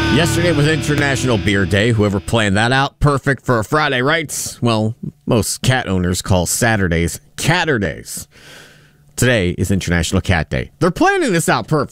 Yesterday was International Beer Day. Whoever planned that out, perfect for a Friday, right? Well, most cat owners call Saturdays Catterdays. Today is International Cat Day. They're planning this out perfect.